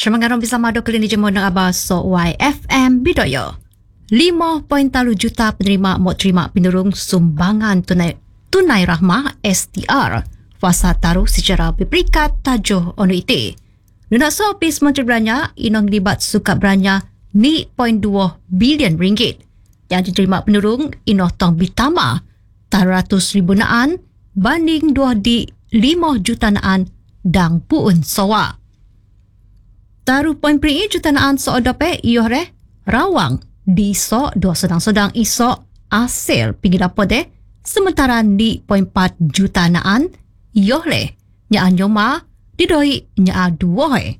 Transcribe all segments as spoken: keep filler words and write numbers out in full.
Semangarom bersama Dr. Lini Jemur dengan Abah So Y F M Bidoyo. lima perpuluhan tiga juta penerima mau terima penurung sumbangan tunai tunai rahmah S T R. Fasa taruh secara berperingkat tajuh onu iti. Nuna so Opis Menteri Beranya inong libat suka beranya ni point dua bilion ringgit. Yang diterima penurung inoh tong bitama ratus ribu naan banding dua di lima juta naan dang puun sowa. Taruh poin peri juta naan so odope iyo re rawang di so dua sedang-sedang iso asel pinggir dapode sementara di poin empat juta naan iyo re nya anyoma didoi nya dua he.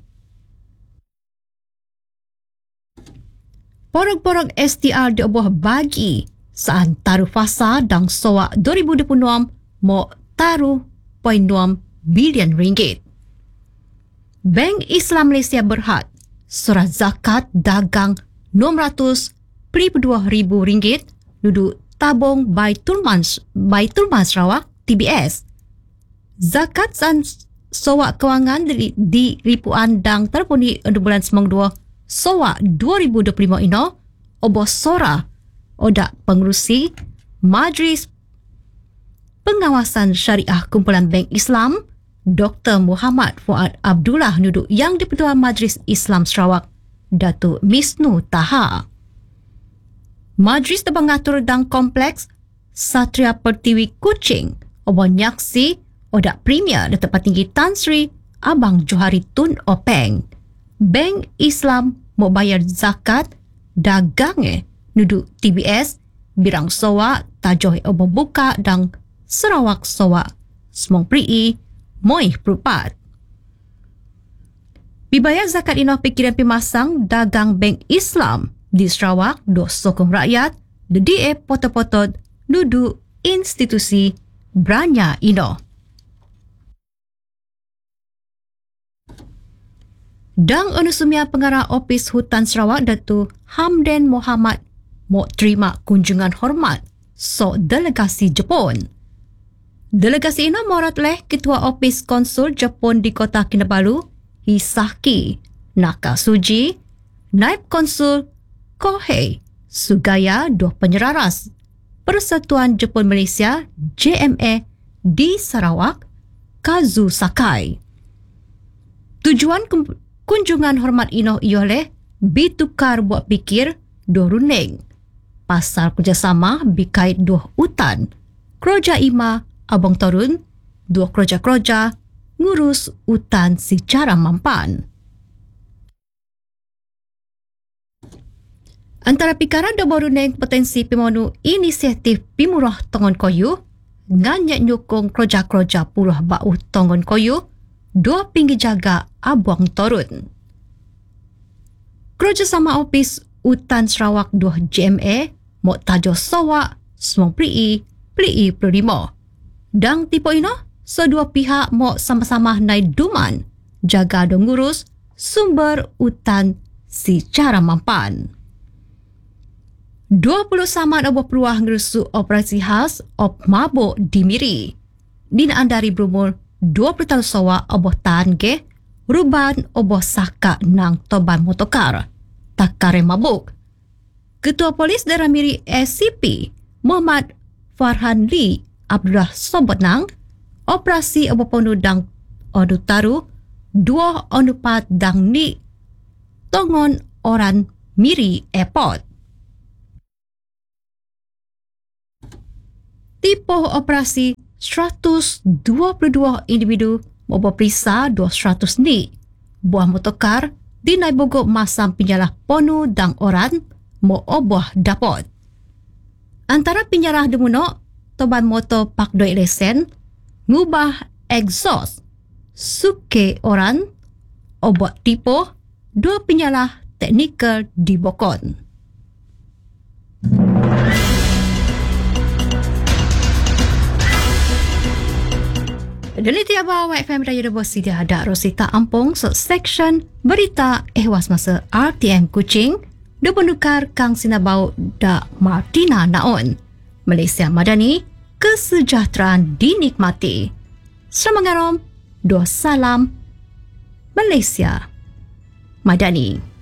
Porog-porog S T R dioboh bagi saan taruh fasa dang soa dua ribu dua puluh enam mo taruh poin enam bilion ringgit. Bank Islam Malaysia Berhad surat zakat dagang enam ratus lima puluh dua ribu ringgit duduk tabung Baitul Mal Baitul Mal Sarawak T B S. Zakat san sowak kewangan di, di ripuan dang terpuni untuk bulan semang dua sowak dua ribu dua puluh lima ino obos sora odak pengurusi Majlis Pengawasan Syariah Kumpulan Bank Islam Doktor Muhammad Fuad Abdullah nuduk Yang di-Pertua Majlis Islam Sarawak Datuk Misnu Taha. Majlis tebangatur dang kompleks Satria Pertiwi Kuching obon nyaksi odak premier di tempat tinggi Tan Sri Abang Johari Tun Openg. Bank Islam mau bayar zakat dagange nuduk T B S birang sowa tajoh obon buka dang Sarawak sowa semong prii moi perupat. Bibayar zakat inoh pikiran pimasang dagang Bank Islam di Sarawak do sokong rakyat de D A potong-potong duduk institusi beranya inoh. Dang Onusumia Pengarah Opis Hutan Sarawak Datuk Hamdan Muhammad mau terima kunjungan hormat so delegasi Jepun. Delegasi ini morat oleh Ketua Opis Konsul Jepun di Kota Kinabalu, Hisaki Nakasuji, Naib Konsul Kohei Sugaya dua penyeraras Persatuan Jepun Malaysia J M A di Sarawak, Kazu Sakai. Tujuan kunjungan hormat ino ialah bitukar buat pikir dua runing pasal kerjasama bikait dua utan Kroja Ima Abang Torun, dua kroja-kroja ngurus hutan secara mampan. Antara pikara da baru neng potensi pemonu inisiatif pimurah tongon koyu, nganyak nyukung kroja-kroja puluh bau tongon koyu, dua pinggir jaga Abang Torun. Kerjasama Opis Hutan Sarawak dua J M A, Mok Tajo Sawak, Semong Prii, Prii Perlima. Dang tipe ino, sedua pihak mau sama-sama naik duman, jaga dan ngurus sumber hutan secara mampan. dua puluh sama oboh peluah ngerusu operasi khas op mabuk di Miri. Dinaan dari berumur dua puluh tahun sawa oboh tahan ke, ruban oboh saka nang toban motokar, takare mabuk. Ketua Polis Daerah Miri S C P, Muhammad Farhan Lee, Abdullah Sobot nang operasi oboh ponu dang onu taru dua onu pat dang ni tongon orang Miri Airport. Tipe operasi seratus dua puluh dua individu oboh perisa dua ratus ni buah motokar dinai bogok masam pinjalah ponu dang orang mo oboh dapot. Antara pinjarah demunok toban motor pak doi lesen, ngubah exhaust, suke orang, obat tipu, dua penyalah teknikal di Bokon. Dan itu apa Y F M Raya Debo Sidia ada Rosita Ampong so section berita ehwas masa R T M Kuching dipenukar Kang Sinabau da Martina Naon. Malaysia Madani, kesejahteraan dinikmati. Selamat malam, doa salam Malaysia Madani.